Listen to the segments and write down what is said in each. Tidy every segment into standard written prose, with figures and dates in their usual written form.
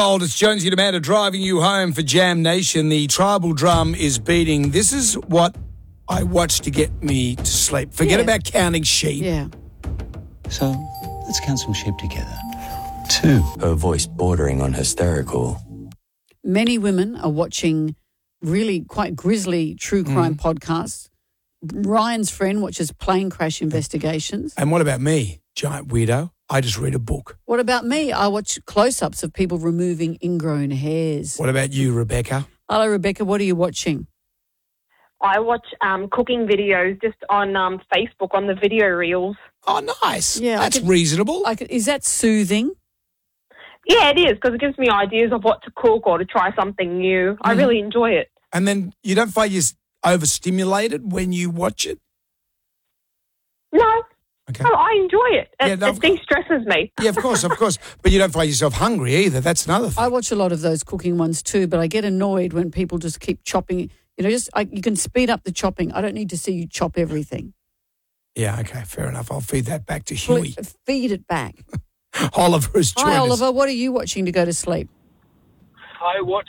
Old, it's Jonesy and Amanda driving you home for Jam Nation. The tribal drum is beating. This is what I watch to get me to sleep. Forget about counting sheep. Yeah. So, let's count some sheep together. 2. Her voice bordering on hysterical. Many women are watching really quite grisly true crime podcasts. Ryan's friend watches plane crash investigations. And what about me, giant weirdo? I just read a book. What about me? I watch close-ups of people removing ingrown hairs. What about you, Rebecca? Hello, Rebecca. What are you watching? I watch cooking videos just on Facebook on the video reels. Oh, nice. Yeah, That's reasonable. Is that soothing? Yeah, it is, because it gives me ideas of what to cook or to try something new. I really enjoy it. And then you don't find you're overstimulated when you watch it? No. Okay. Oh, I enjoy it. Yeah, no, It de-stresses me. Yeah, of course. But you don't find yourself hungry either. That's another thing. I watch a lot of those cooking ones too, but I get annoyed when people just keep chopping. You know, you can speed up the chopping. I don't need to see you chop everything. Yeah, okay, fair enough. I'll feed that back to Huey. Feed it back. Oliver is joined Hi, us. Oliver. What are you watching to go to sleep? I watch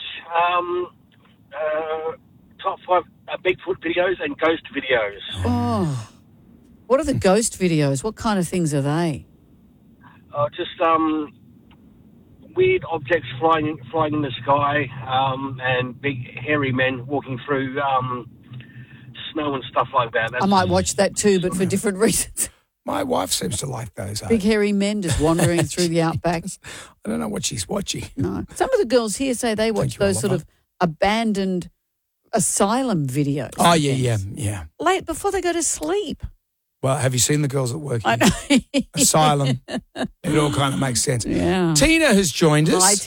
top 5 Bigfoot videos and ghost videos. Oh. What are the ghost videos? What kind of things are they? Just weird objects flying in the sky, and big hairy men walking through snow and stuff like that. I might watch that too, but for different reasons. My wife seems to like those. Big hairy men just wandering through the outback. I don't know what she's watching. No. Some of the girls here say they watch those sort of abandoned asylum videos. Oh, yeah. Late before they go to sleep. Well, have you seen the girls that work I here? know. Asylum. It all kind of makes sense. Yeah. Tina has joined us. Hi,